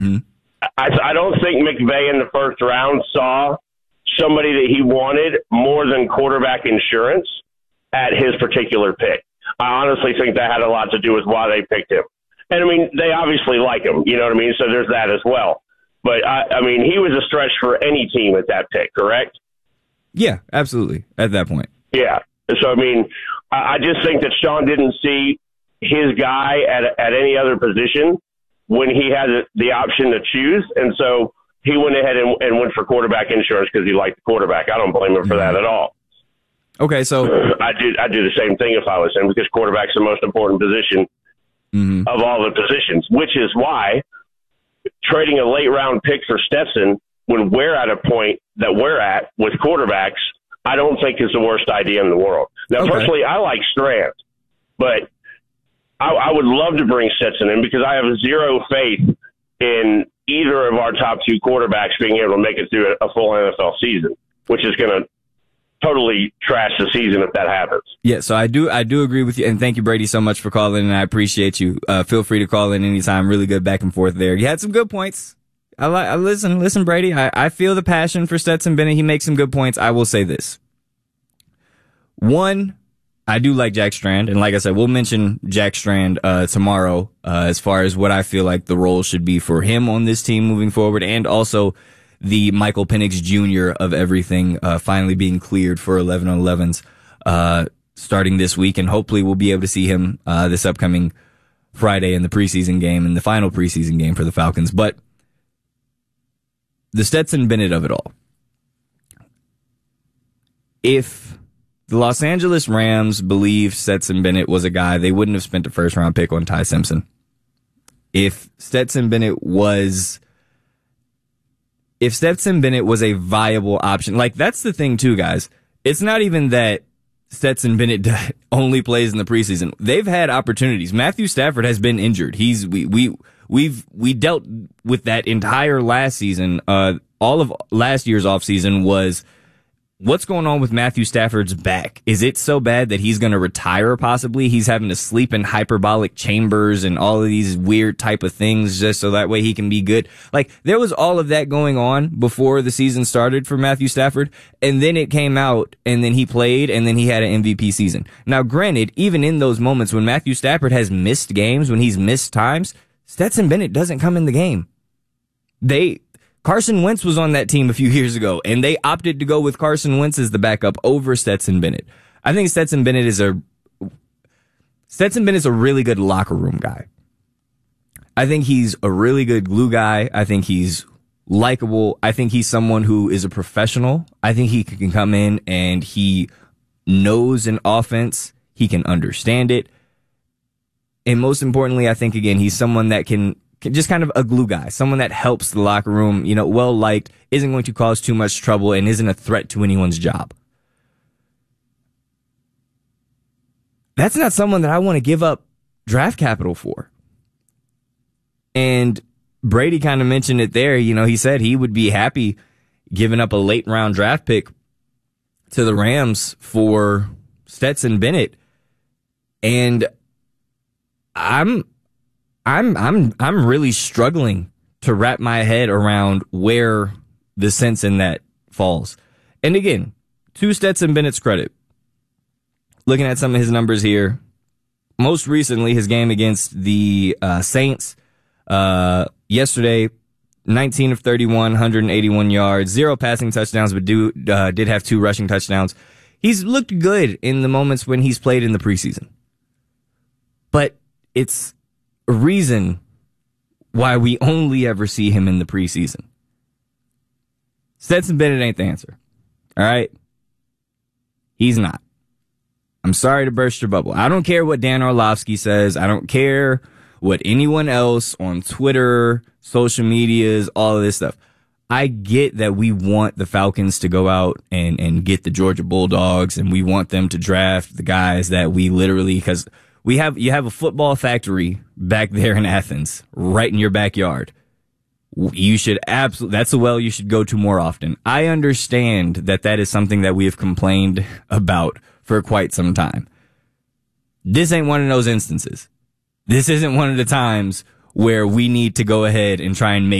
Mm-hmm. I don't think McVay in the first round saw somebody that he wanted more than quarterback insurance at his particular pick. I honestly think that had a lot to do with why they picked him. And, I mean, they obviously like him, you know what I mean? So there's that as well. But, I mean, he was a stretch for any team at that pick, correct? Yeah, absolutely, at that point. Yeah. So, I mean, I just think that Sean didn't see his guy at any other position when he had the option to choose. And so he went ahead and went for quarterback insurance because he liked the quarterback. I don't blame him for that at all. Okay, so I'd do the same thing if I was him, because quarterback's the most important position of all the positions, which is why trading a late round pick for Stetson when we're at a point that we're at with quarterbacks, I don't think is the worst idea in the world. Now, personally, I like Strand, but I would love to bring Stetson in because I have zero faith in either of our top two quarterbacks being able to make it through a full NFL season, which is going to totally trash the season if that happens. Yeah, so I do agree with you, and thank you, Brady, so much for calling, and I appreciate you. Feel free to call in anytime. Really good back and forth there. You had some good points. I listen, Brady. I feel the passion for Stetson Bennett. He makes some good points. I will say this. One, I do like Jack Strand, and like I said, we'll mention Jack Strand tomorrow as far as what I feel like the role should be for him on this team moving forward, and also the Michael Penix Jr. of everything finally being cleared for 11-on-11s starting this week, and hopefully we'll be able to see him this upcoming Friday in the preseason game, and the final preseason game for the Falcons. But the Stetson Bennett of it all. If the Los Angeles Rams believed Stetson Bennett was a guy, they wouldn't have spent a first-round pick on Ty Simpson. If Stetson Bennett was a viable option, like that's the thing too, guys. It's not even that Stetson Bennett only plays in the preseason. They've had opportunities. Matthew Stafford has been injured. We dealt with that entire last season. All of last year's offseason was, what's going on with Matthew Stafford's back? Is it so bad that he's going to retire possibly? He's having to sleep in hyperbolic chambers and all of these weird type of things just so that way he can be good. Like, there was all of that going on before the season started for Matthew Stafford, and then it came out, and then he played, and then he had an MVP season. Now, granted, even in those moments when Matthew Stafford has missed games, when he's missed times, Stetson Bennett doesn't come in the game. Carson Wentz was on that team a few years ago, and they opted to go with Carson Wentz as the backup over Stetson Bennett. I think Stetson Bennett is a really good locker room guy. I think he's a really good glue guy. I think he's likable. I think he's someone who is a professional. I think he can come in and he knows an offense. He can understand it. And most importantly, I think, again, he's someone that can just kind of a glue guy, someone that helps the locker room, well-liked, isn't going to cause too much trouble, and isn't a threat to anyone's job. That's not someone that I want to give up draft capital for. And Brady kind of mentioned it there. He said he would be happy giving up a late-round draft pick to the Rams for Stetson Bennett. And I'm really struggling to wrap my head around where the sense in that falls. And again, to Stetson Bennett's credit, looking at some of his numbers here, most recently his game against the Saints yesterday, 19 of 31, 181 yards, 0 passing touchdowns, but did have 2 rushing touchdowns. He's looked good in the moments when he's played in the preseason. But it's a reason why we only ever see him in the preseason. Stetson Bennett ain't the answer. All right? He's not. I'm sorry to burst your bubble. I don't care what Dan Orlovsky says. I don't care what anyone else on Twitter, social medias, all of this stuff. I get that we want the Falcons to go out and get the Georgia Bulldogs, and we want them to draft the guys that we literally, because you have a football factory back there in Athens, right in your backyard. You should that's a well you should go to more often. I understand that is something that we have complained about for quite some time. This ain't one of those instances. This isn't one of the times where we need to go ahead and try and make